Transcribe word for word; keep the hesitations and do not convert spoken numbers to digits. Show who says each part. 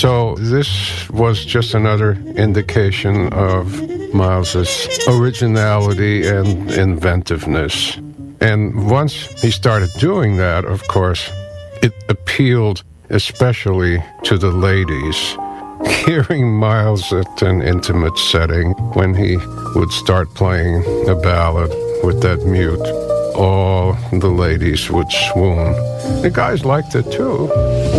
Speaker 1: So this was just another indication of Miles's originality and inventiveness. And once he started doing that, of course, it appealed especially to the ladies. Hearing Miles at an intimate setting when he would start playing a ballad with that mute, all the ladies would swoon. The guys liked it too.